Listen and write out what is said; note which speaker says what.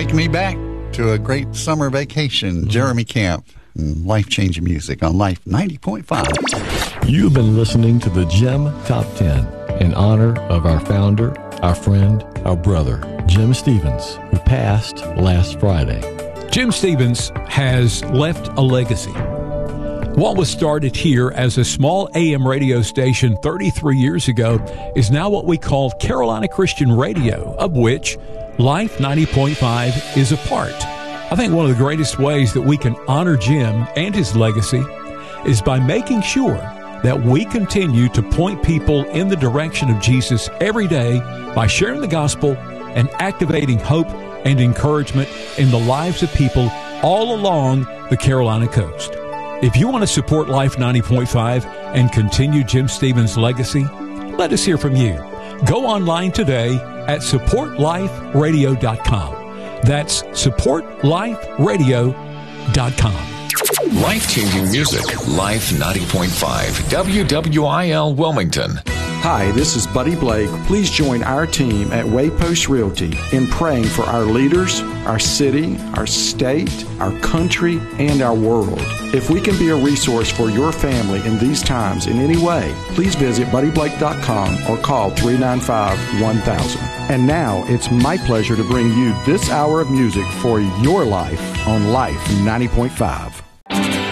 Speaker 1: taking me back to a great summer vacation. Jeremy Camp and life-changing music on Life 90.5.
Speaker 2: You've been listening to the Gem Top 10 in honor of our founder, our friend, our brother, Jim Stevens, who passed last Friday.
Speaker 3: Jim Stevens has left a legacy. What was started here as a small AM radio station 33 years ago is now what we call Carolina Christian Radio, of which Life 90.5 is a part. I think one of the greatest ways that we can honor Jim and his legacy is by making sure that we continue to point people in the direction of Jesus every day by sharing the gospel and activating hope and encouragement in the lives of people all along the Carolina coast. If you want to support Life 90.5 and continue Jim Stevens' legacy, let us hear from you. Go online today at supportliferadio.com. That's supportliferadio.com.
Speaker 4: Life-changing music, Life 90.5, WWIL Wilmington.
Speaker 5: Hi, this is Buddy Blake. Please join our team at Waypost Realty in praying for our leaders, our city, our state, our country, and our world. If we can be a resource for your family in these times in any way, please visit buddyblake.com or call 395-1000. And now it's my pleasure to bring you this hour of music for your life on Life 90.5.